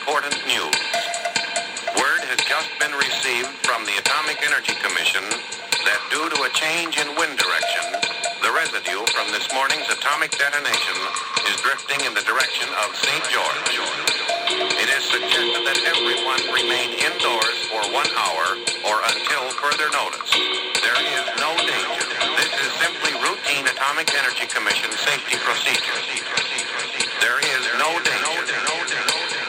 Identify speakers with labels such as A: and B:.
A: important news. Word has just been received from the Atomic Energy Commission that due to a change in wind direction, the residue from this morning's atomic detonation is drifting in the direction of St. George. It is suggested that everyone remain indoors for 1 hour or until further notice. There is no danger. This is simply routine Atomic Energy Commission safety procedure.